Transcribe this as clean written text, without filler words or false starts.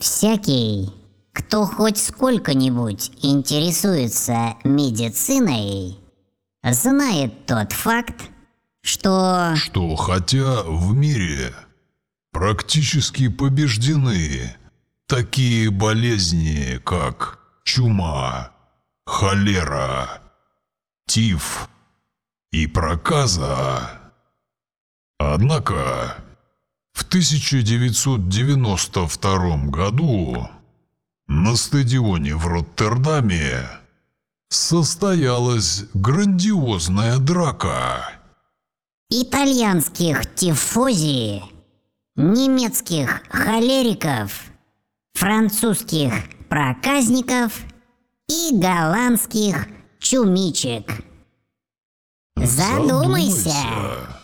Всякий, кто хоть сколько-нибудь интересуется медициной, знает тот факт, что хотя в мире практически побеждены такие болезни, как чума, холера, тиф и проказа. Однако в 1992 году на стадионе в Роттердаме состоялась грандиозная драка. итальянских тифози, немецких холериков, французских проказников и голландских чумичек. Задумайся.